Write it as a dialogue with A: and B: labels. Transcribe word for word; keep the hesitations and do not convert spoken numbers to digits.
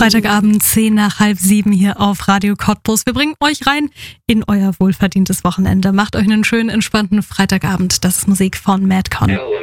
A: Freitagabend, zehn nach halb sieben hier auf Radio Cottbus. Wir bringen euch rein in euer wohlverdientes Wochenende. Macht euch einen schönen, entspannten Freitagabend. Das ist Musik von Madcon.